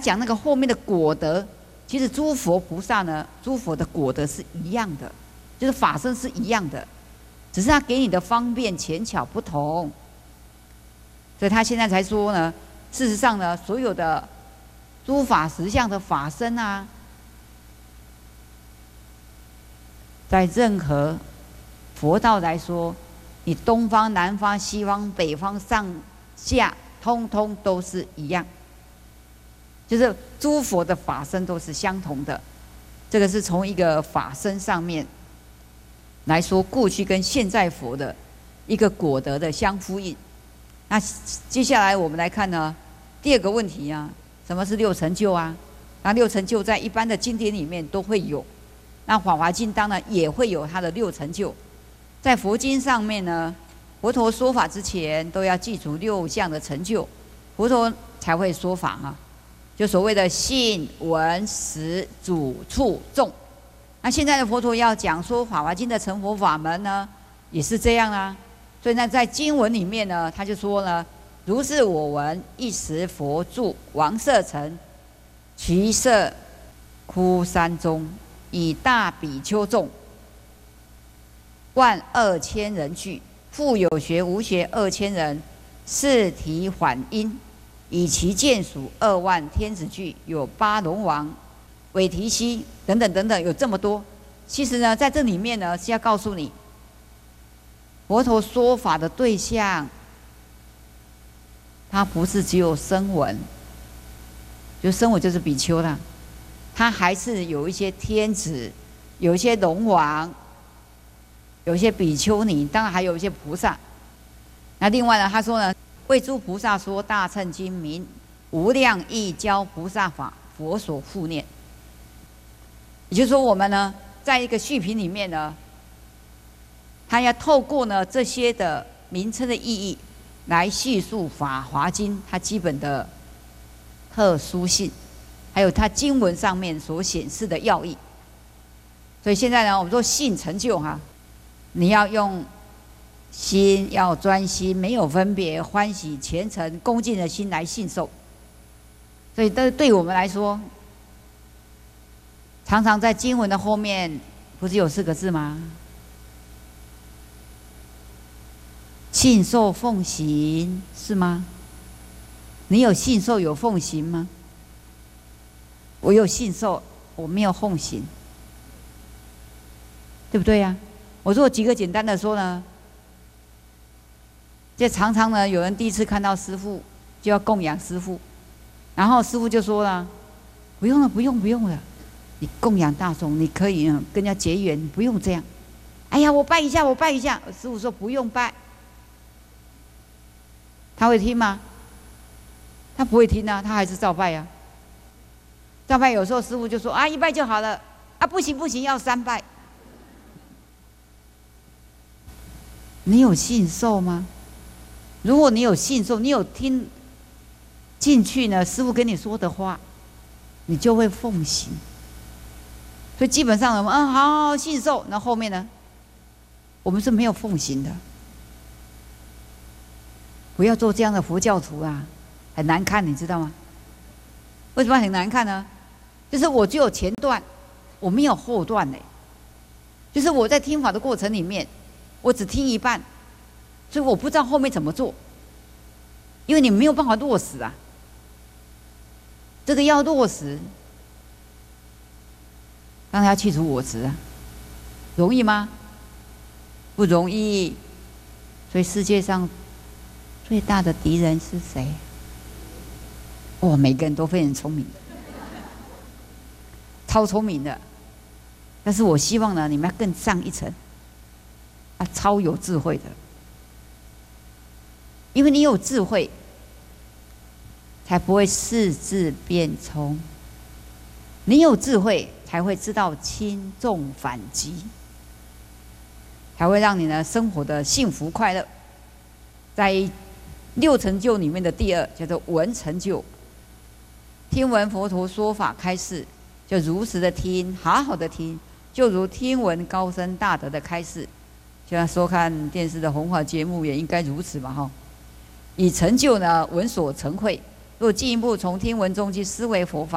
讲那个后面的果德，其实诸佛菩萨呢，诸佛的果德是一样的，就是法身是一样的，只是他给你的方便浅巧不同。所以他现在才说呢，事实上呢，所有的诸法实相的法身啊，在任何佛道来说，你东方、南方、西方、北方、上下，通通都是一样，就是诸佛的法身都是相同的。这个是从一个法身上面来说，过去跟现在佛的一个果德的相呼应。那接下来我们来看呢，第二个问题啊，什么是六成就啊？那六成就在一般的经典里面都会有，那《法华经》当然也会有它的六成就。在佛经上面呢，佛陀说法之前都要记住六项的成就，佛陀才会说法啊。就所谓的信、闻、识、主、处、众。那现在的佛陀要讲说《法华经》的成佛法门呢，也是这样啊。所以呢，在经文里面呢，他就说呢，如是我闻，一时佛住王舍城，其舍窟山中，以大比丘众12000人聚，复有学无学2000人，是提缓因，以其见属2万天子聚，有巴龙王、韦提希等等等等，有这么多。其实呢，在这里面呢，是要告诉你，佛陀说法的对象，他不是只有声闻，就声闻就是比丘啦，他还是有一些天子，有一些龙王，有一些比丘尼，当然还有一些菩萨。那另外呢，他说呢，为诸菩萨说大乘经名，无量义教菩萨法，佛所护念。也就是说，我们呢，在一个序品里面呢，他要透过呢这些的名称的意义，来叙述《法华经》它基本的特殊性，还有它经文上面所显示的要义。所以现在呢，我们说信成就哈，你要用心，要专心，没有分别，欢喜虔诚恭敬的心来信受。所以对我们来说，常常在经文的后面不是有4个字吗？信受奉行，是吗？你有信受有奉行吗？我有信受，我没有奉行，对不对呀？我做几个简单的说呢，这常常呢，有人第一次看到师父就要供养师父，然后师父就说了，不用了，不用了，你供养大众，你可以跟人家结缘，不用这样。哎呀，我拜一下，师父说不用拜。他会听吗？他不会听啊，他还是照拜啊。照拜有时候师父就说啊，1拜就好了，啊不行，要3拜。你有信受吗？如果你有信受，你有听进去呢，师父跟你说的话，你就会奉行。所以基本上我们好信受，那后面呢，我们是没有奉行的。不要做这样的佛教徒啊，很难看，你知道吗？为什么很难看呢？就是我只有前段，我没有后段呢。就是我在听法的过程里面，我只听一半，所以我不知道后面怎么做，因为你没有办法落实啊。这个要落实，当然要去除我执啊，容易吗？不容易。所以世界上最大的敌人是谁？哦，每个人都非常聪明，超聪明的。但是我希望呢，你们要更上一层，超有智慧的。因为你有智慧，才不会视智变聪。你有智慧，才会知道轻重缓急，才会让你呢生活的幸福快乐。在6成就里面的第2叫做闻成就，听闻佛陀说法开示，就如实的听，好好的听，就如听闻高僧大德的开示。就像收看电视的弘法节目也应该如此嘛哈。以成就呢闻所成慧， 若进一步从听闻中去思维佛法。